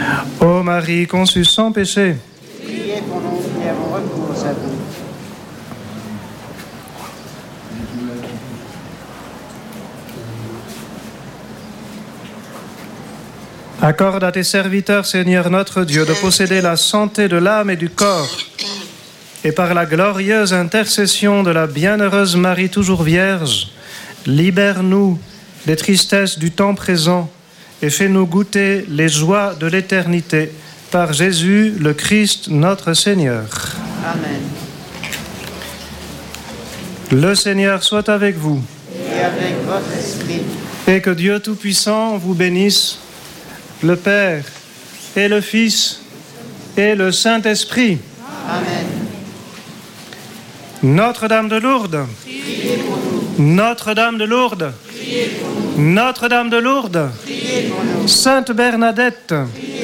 Ô Marie conçue sans péché, Priez pour nous qui avons recours à vous. accorde à tes serviteurs, Seigneur notre Dieu, de posséder la santé de l'âme et du corps, et par la glorieuse intercession de la bienheureuse Marie toujours Vierge, libère-nous des tristesses du temps présent et fais-nous goûter les joies de l'éternité par Jésus le Christ notre Seigneur. Amen. Le Seigneur soit avec vous Et avec votre esprit. et que Dieu Tout-Puissant vous bénisse, le Père et le Fils et le Saint-Esprit. Amen. Notre-Dame de Lourdes, Notre-Dame de Lourdes, Notre-Dame de Lourdes, Sainte Bernadette,